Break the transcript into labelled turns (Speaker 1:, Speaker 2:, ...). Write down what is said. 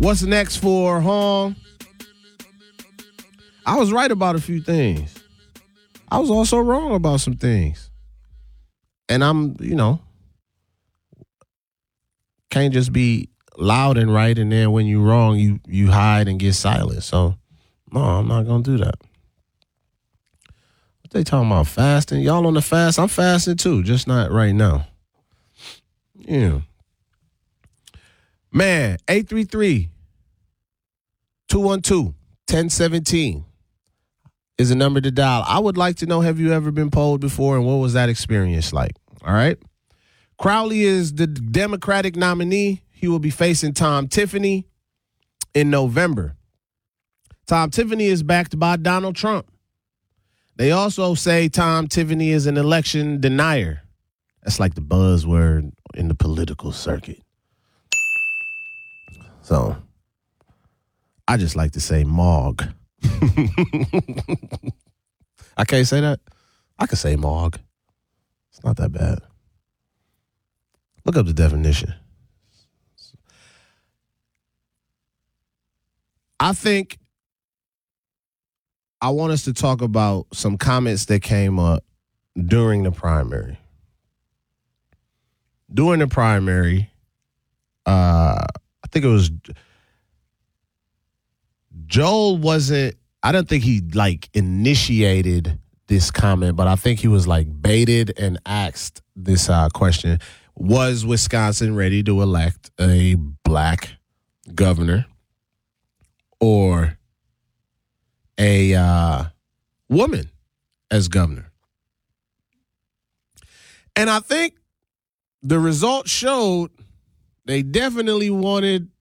Speaker 1: What's next for Hong? I was right about a few things. I was also wrong about some things. And I'm, can't just be loud and right, and then when you're wrong, you hide and get silent. So, no, I'm not going to do that. What they talking about, fasting? Y'all on the fast? I'm fasting too, just not right now. Yeah. Man, 833-212-1017 is the number to dial. I would like to know, have you ever been polled before, and what was that experience like? All right. Crowley is the Democratic nominee. He will be facing Tom Tiffany in November. Tom Tiffany is backed by Donald Trump. They also say Tom Tiffany is an election denier. That's like the buzzword in the political circuit. So I just like to say Mog. I can't say that. I can say Mog. It's not that bad. Look up the definition. I think I want us to talk about some comments that came up during the primary. During the primary, I think it was Joel I don't think he initiated this comment, but I think he was baited and asked this question. Was Wisconsin ready to elect a black governor or a woman as governor? And I think the results showed they definitely wanted